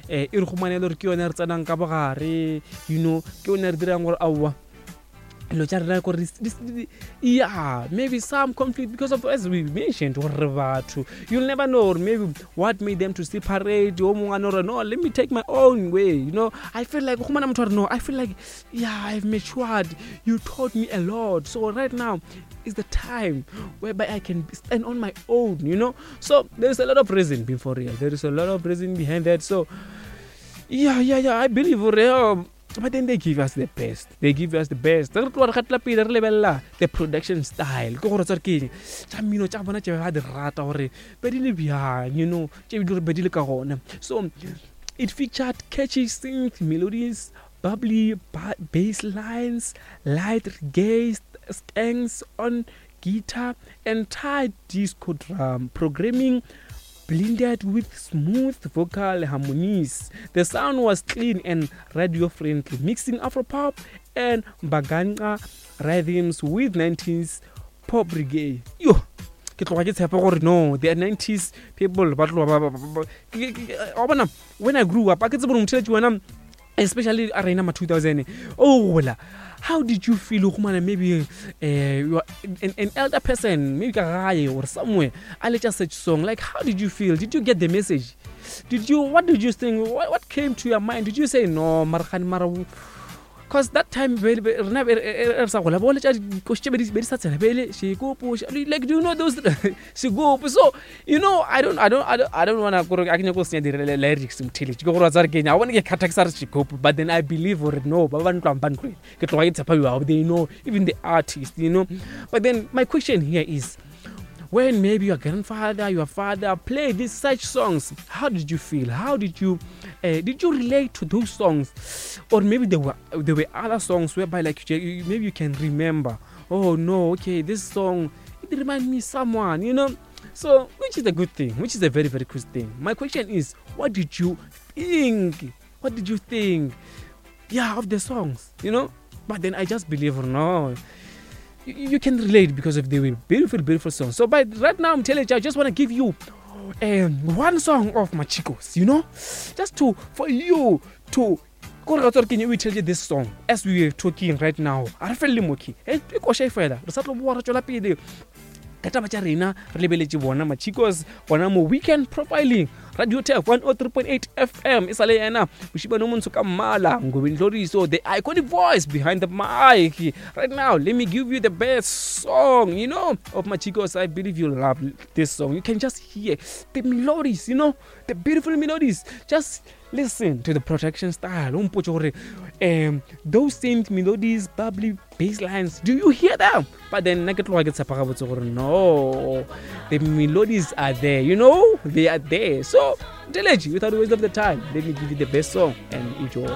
e re khumanelo re ke yone re tsanang ka bogare you know ke yone re dirang gore awa yeah, maybe some conflict because of, as we mentioned, you'll never know, or maybe what made them to separate. No, let me take my own way. You know, I feel like, yeah, I've matured. You taught me a lot. So right now is the time whereby I can stand on my own, you know. So there's a lot of reason, being for real. There is a lot of reason behind that. So, yeah, I believe for real. But then they give us the best. The production style. So it featured catchy synth melodies, bubbly bass lines, light reggae skanks on guitar, and tight disco drum programming blended with smooth vocal harmonies. The sound was clean and radio-friendly, mixing Afropop and Baganga rhythms with 90s pop reggae. Yo, no, the 90s people. When I grew up, I could especially around 2000. How did you feel, maybe you are an elder person, maybe or somewhere, I let just such song. Like, how did you feel? Did you get the message? What did you think? What came to your mind? Did you say no, Marakan? Because that time, like, do you know those? So, you know, I don't want to go. I can go see the lyrics. I want to get Katakar, but then I believe or no, they know even the artist, you know. But then my question here is, when maybe your grandfather, your father played these such songs, how did you feel? How did you relate to those songs? Or maybe there were other songs whereby, like, maybe you can remember, oh no, okay, this song, it reminds me of someone, you know. So, which is a good thing, which is a very, very good thing. My question is, what did you think? What did you think? Yeah, of the songs, you know. But then I just believe, no, you can relate because of the beautiful songs. So, but right now I'm telling you, I just want to give you one song of Machicos, you know, just for you to. Can you tell you this song as we are talking right now? I feel Limoki. Machicos, weekend profiling. Radio Tech 103.8 FM. Isalena. So the iconic voice behind the mic. Right now, let me give you the best song, you know, of Machicos. I believe you'll love this song. You can just hear the melodies, you know, the beautiful melodies. Just listen to the production style. Those same melodies, bubbly bass lines. Do you hear them? But then no, the melodies are there, you know, they are there. So, without a waste of the time, let me give you the best song and enjoy.